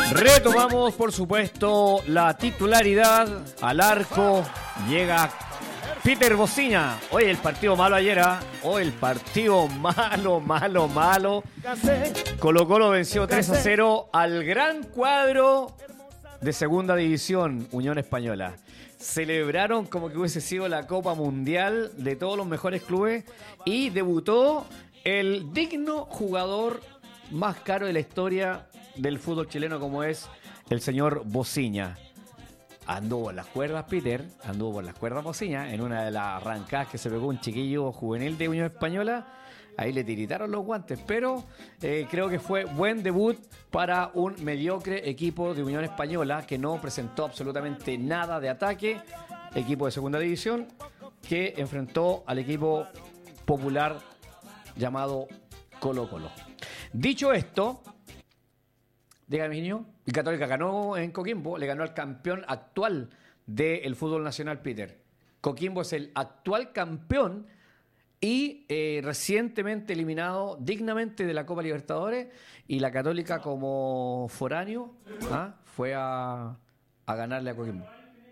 Retomamos, por supuesto, la titularidad. Al arco llega Peter Bociña. Oye, el partido malo ayer, ¿ah? Hoy el partido malo. Colo-Colo venció 3-0 al gran cuadro de Segunda División, Unión Española. Celebraron como que hubiese sido la Copa Mundial de todos los mejores clubes y debutó el digno jugador más caro de la historia del fútbol chileno, como es el señor Bociña. Anduvo por las cuerdas Peter, anduvo por las cuerdas Bociña en una de las arrancadas que se pegó un chiquillo juvenil de Unión Española. Ahí le tiritaron los guantes, pero creo que fue buen debut para un mediocre equipo de Unión Española que no presentó absolutamente nada de ataque. Equipo de Segunda División que enfrentó al equipo popular llamado Colo-Colo. Dicho esto, dígame, niño, el Católica ganó en Coquimbo, le ganó al campeón actual del fútbol nacional, Peter. Coquimbo es el actual campeón y recientemente eliminado dignamente de la Copa Libertadores, y la Católica como foráneo fue a ganarle a Coquimbo.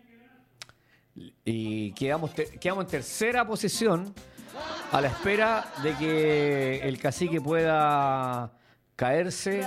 Y quedamos en tercera posición a la espera de que el cacique pueda caerse.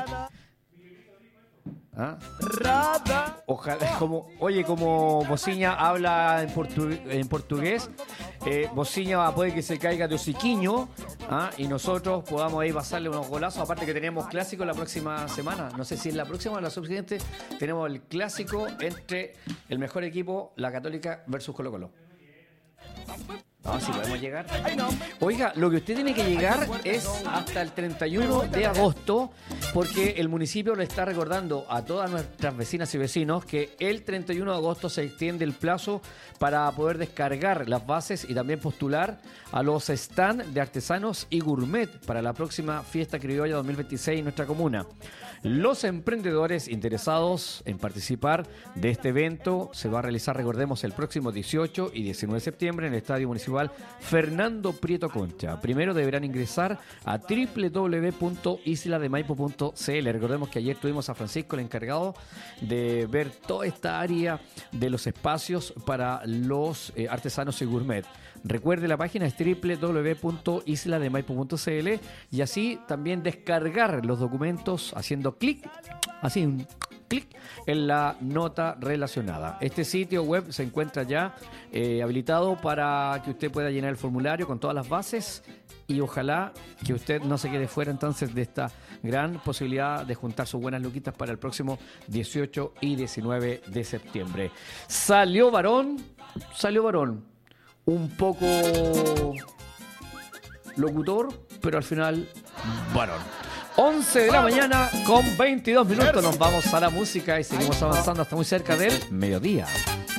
Ojalá, como Bociña habla en portugués, Bociña puede que se caiga de hociquiño, y nosotros podamos ahí pasarle unos golazos. Aparte que tenemos clásico la próxima semana, no sé si es la próxima o la subsiguiente, tenemos el clásico entre el mejor equipo, la Católica versus Colo-Colo. No, si podemos llegar. Oiga, lo que usted tiene que llegar es hasta el 31 de agosto, porque el municipio le está recordando a todas nuestras vecinas y vecinos que el 31 de agosto se extiende el plazo para poder descargar las bases y también postular a los stands de artesanos y gourmet para la próxima fiesta criolla 2026 en nuestra comuna. Los emprendedores interesados en participar de este evento se va a realizar, recordemos, el próximo 18 y 19 de septiembre en el Estadio Municipal Fernando Prieto Concha. Primero deberán ingresar a www.islademaipo.cl. Recordemos que ayer tuvimos a Francisco, el encargado de ver toda esta área de los espacios para los artesanos y gourmet. Recuerde, la página es www.islademaipo.cl y así también descargar los documentos haciendo clic en la nota relacionada. Este sitio web se encuentra ya habilitado para que usted pueda llenar el formulario con todas las bases, y ojalá que usted no se quede fuera entonces de esta gran posibilidad de juntar sus buenas luquitas para el próximo 18 y 19 de septiembre. Salió varón, un poco locutor, pero al final varón. 11 de la mañana con 22 minutos. Nos vamos a la música y seguimos avanzando hasta muy cerca del mediodía.